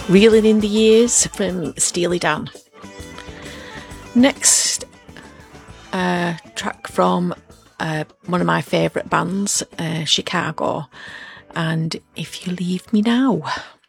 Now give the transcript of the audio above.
Reeling in the Years from Steely Dan. Next track from one of my favourite bands, Chicago, and If You Leave Me Now.